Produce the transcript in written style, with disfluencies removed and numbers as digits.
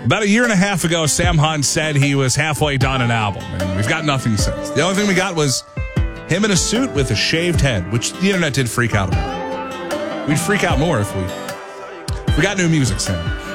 About a year and a half ago, Sam Hunt said he was halfway done an album, and we've got nothing since. The only thing we got was him in a suit with a shaved head, which the internet did freak out about. We'd freak out more if we got new music, Sam.